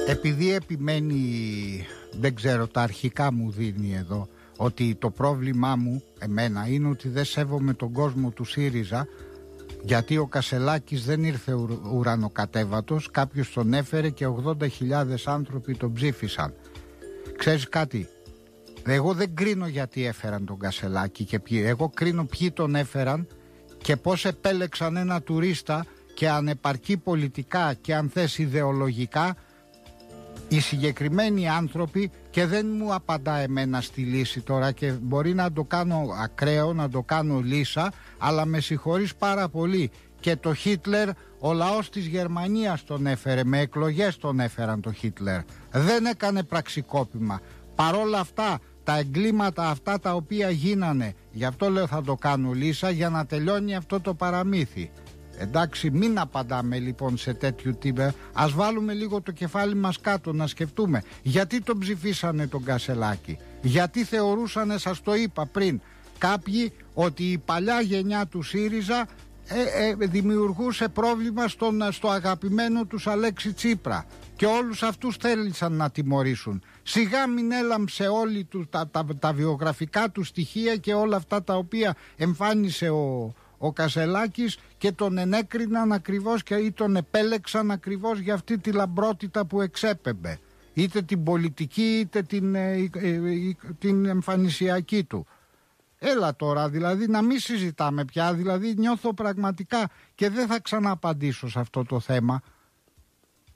Επειδή επιμένει, δεν ξέρω, τα αρχικά μου δίνει εδώ, ότι το πρόβλημά μου, εμένα, είναι ότι δεν σέβομαι τον κόσμο του ΣΥΡΙΖΑ, γιατί ο Κασελάκης δεν ήρθε ουρανοκατέβατος, κάποιος τον έφερε και 80.000 άνθρωποι τον ψήφισαν. Ξέρεις κάτι, εγώ δεν κρίνω γιατί έφεραν τον Κασελάκη και ποιοι, εγώ κρίνω ποιοι τον έφεραν και πώς επέλεξαν ένα τουρίστα και ανεπαρκή πολιτικά και αν θες ιδεολογικά οι συγκεκριμένοι άνθρωποι, και δεν μου απαντά εμένα στη λύση τώρα και μπορεί να το κάνω ακραίο, να το κάνω λύσα, αλλά με συγχωρείς πάρα πολύ, και το Χίτλερ ο λαός της Γερμανίας τον έφερε, με εκλογές τον έφεραν το Χίτλερ, δεν έκανε πραξικόπημα. Παρόλα αυτά τα εγκλήματα αυτά τα οποία γίνανε, γι' αυτό λέω θα το κάνω λύσα, για να τελειώνει αυτό το παραμύθι. Εντάξει, μην απαντάμε λοιπόν σε τέτοιου τύπου. Ας βάλουμε λίγο το κεφάλι μας κάτω να σκεφτούμε γιατί τον ψηφίσανε τον Κασελάκη, γιατί θεωρούσανε, σας το είπα πριν, κάποιοι ότι η παλιά γενιά του ΣΥΡΙΖΑ δημιουργούσε πρόβλημα στο αγαπημένο τους Αλέξη Τσίπρα και όλους αυτούς θέλησαν να τιμωρήσουν. Σιγά μην έλαμψε όλοι τα βιογραφικά του στοιχεία και όλα αυτά τα οποία εμφάνισε ο Κασελάκης και τον ενέκριναν ακριβώς ή τον επέλεξαν ακριβώς για αυτή τη λαμπρότητα που εξέπεμπε, είτε την πολιτική είτε την εμφανισιακή του. Έλα τώρα, δηλαδή να μην συζητάμε πια, δηλαδή νιώθω πραγματικά και δεν θα ξαναπαντήσω σε αυτό το θέμα.